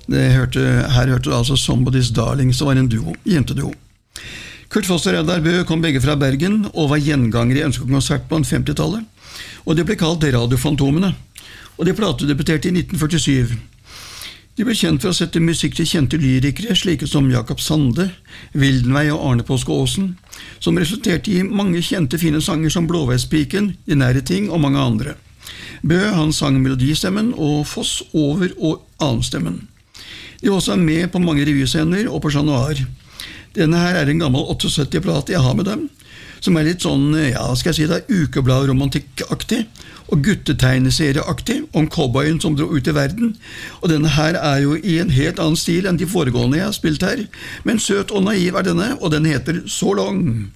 Her hørte du altså Somebody's Darling, som var en jenteduo. Kurt Foster og Reidar Bø kom begge fra Bergen og var gjengangere i ønskekonsert på 50-tallet, og de ble kalt Radiofantomene, og de platedebuterte i 1947. De ble kjent for å sette musikk til kjente lyrikere, slike som Jakob Sande, Wildenvey og Arne Påske Aasen, som resulterte i mange kjente fine sanger som Blåveispiken, De nære ting og mange andre. Bø, han sang melodistemmen, og Foss over- og annenstemmen. De var også med på mange revyscener og på Chat Noir. Denne her en gammel 78-plate jeg har med dem, som litt sånn, skal jeg si det, ukeblad-romantikk-aktig og guttetegneserieaktig om cowboyen som dro ut i verden, og denne her jo i en helt annen stil enn de foregående jeg har spilt her, men søt og naiv denne, og den heter So Long.